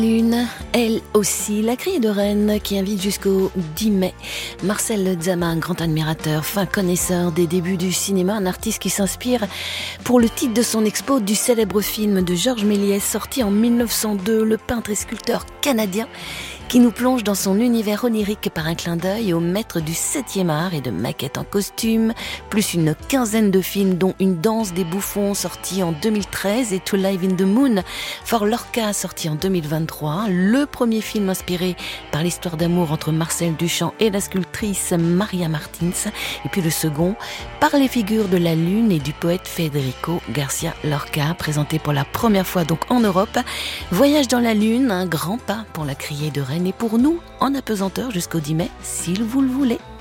Lune, elle aussi, la criée de Rennes qui invite jusqu'au 10 mai. Marcel Zama, un grand admirateur, fin connaisseur des débuts du cinéma, un artiste qui s'inspire pour le titre de son expo du célèbre film de Georges Méliès sorti en 1902, le peintre et sculpteur canadien qui nous plonge dans son univers onirique par un clin d'œil au maître du 7e art et de maquettes en costume, plus une quinzaine de films dont Une danse des bouffons sorti en 2013 et To Live in the Moon for Lorca sorti en 2023, le premier film inspiré par l'histoire d'amour entre Marcel Duchamp et la sculptrice Maria Martins, et puis le second par les figures de la Lune et du poète Federico Garcia Lorca, présenté pour la première fois donc en Europe. Voyage dans la Lune, un grand pas pour la criée de Rennes et pour nous en apesanteur jusqu'au 10 mai, si vous le voulez.